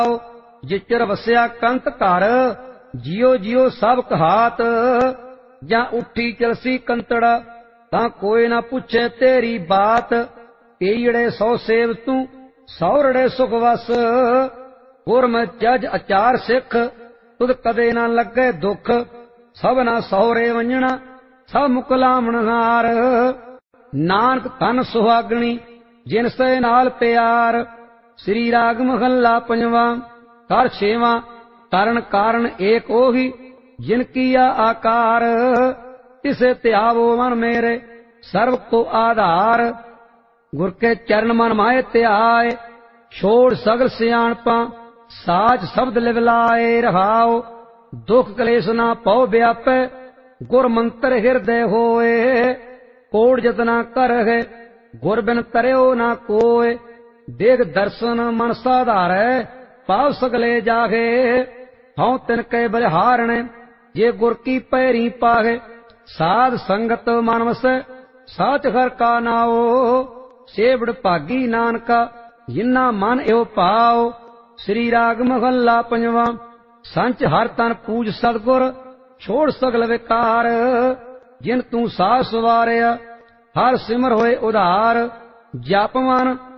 ਰਹਾਉ। ਜਿਚਰ ਵਸਿਆ ਕੰਤ ਘਰ ਜਿਉ ਜਿਉ ਸਭ ਕਹਾਤ। ਜਾਂ ਉੱਠੀ ਚਲਸੀ ਕੰਤੜਾ ਤਾਂ ਕੋਈ ਨਾ ਪੁੱਛੇ ਤੇਰੀ ਬਾਤ। ਈੜੇ ਸੋ ਸੇਵ ਤੂੰ ਸੌਰੜੇ ਸੁਖ ਵਸ। ਗੁਰਮੁ ਜਜ ਅਚਾਰ ਸਿੱਖ ਤੁਧ ਕਦੇ ਨਾ ਲੱਗੇ ਦੁੱਖ। ਸਭਨਾ ਸਹੁਰੇ ਵੰਜਣਾ ਸਭ ਮੁਕਲਾਮਣ ਹਾਰ। ਨਾਨਕ ਧਨ ਸੁਹਾਗਣੀ ਜਿਨ ਸੇ ਨਾਲ ਪਿਆਰ। ਸ੍ਰੀ ਰਾਗ ਮਹੱਲਾ ਪੰਜਵਾਂ। ਘਰ ਛੇਵਾਂ। ਕਰਨ ਕਾਰਨ ਏਕ ਉਹੀ ਜਿਨ ਕੀਆ ਆਕਾਰ। ਤਿਸੇ ਧਿਆਵੋ ਮਨ ਮੇਰੇ ਸਰਬ ਕੋ ਆਧਾਰ। ਗੁਰ ਕੇ ਚਰਨ ਮਨ ਮਾਏ ਧਿਆਏ ਛੋੜ ਸਗਲ ਸਿਆਣਪਾਂ। ਸਾਚ ਸ਼ਬਦ ਲਿਵ ਲਾਏ ਰਹਾਉ। ਦੁਖ ਕਲੇਸ਼ ਨਾ ਪਉ ਵਿਆਪੈ ਗੁਰ ਮੰਤਰ ਹਿਰਦੈ ਹੋਏ। ਕੋੜ ਜਤਨਾ ਕਰਹਿ ਗੁਰ ਬਿਨ ਤਰਿਓ ਨਾ ਕੋਇ। ਦੇਖ ਦਰਸ਼ਨ ਮਨ ਸਾਧਾਰੈ ਪਾਵ ਸਗਲੇ ਜਾਗੇ। ਹਉ ਤਿਨ ਕੈ ਬਲਿਹਾਰਣੈ ਜੇ ਗੁਰ ਕੀ ਪੈਰੀ ਪਾਹੇ। ਸਾਧ ਸੰਗਤ ਮਨ ਵਸੈ ਸਾਚ ਹਰਿ ਕਾ ਨਾਉ। ਸੇਵੜ ਭਾਗੀ ਨਾਨਕਾ ਜਿਨਾ ਮਨ ਏਉ ਭਾਉ। ਸ੍ਰੀ ਰਾਗ ਮਹੱਲਾ ਪੰਜਵਾਂ। ਸੰਚ ਹਰ ਤਨ ਪੂਜ ਸਤਿਗੁਰ ਛੋੜ ਸਗਲ ਵਿਕਾਰ। ਜਿਨ ਤੂੰ ਸਾਹ ਸਵਾਰਿਆ ਹਰ ਸਿਮਰ ਹੋਏ ਉਧਾਰ। ਜਪ ਮਨ